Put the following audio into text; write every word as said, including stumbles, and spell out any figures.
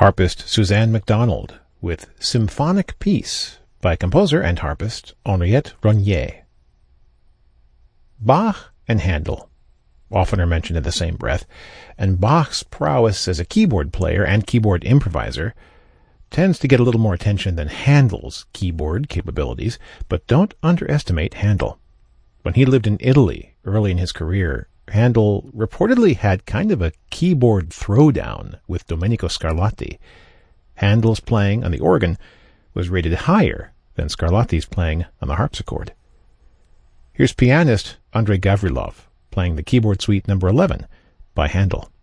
harpist Suzanne MacDonald with Symphonic Piece by composer and harpist Henriette Ronnier. Bach and Handel often are mentioned in the same breath, and Bach's prowess as a keyboard player and keyboard improviser tends to get a little more attention than Handel's keyboard capabilities, but don't underestimate Handel. When he lived in Italy early in his career, Handel reportedly had kind of a keyboard throwdown with Domenico Scarlatti. Handel's playing on the organ was rated higher than Scarlatti's playing on the harpsichord. Here's pianist Andrei Gavrilov playing the keyboard suite number eleven by Handel.